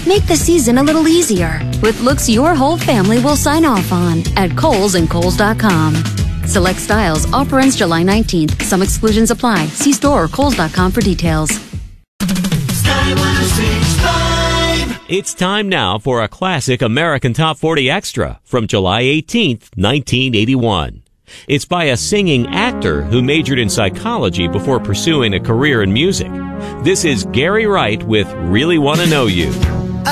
Make the season a little easier with looks your whole family will sign off on at Kohl's and Kohl's.com. Select styles. Offer ends July 19th. Some exclusions apply. See store or Kohl's.com for details. Sky 106.5. It's time now for a classic American Top 40 Extra from July 18th, 1981. It's by a singing actor who majored in psychology before pursuing a career in music. This is Gary Wright with Really Wanna Know You.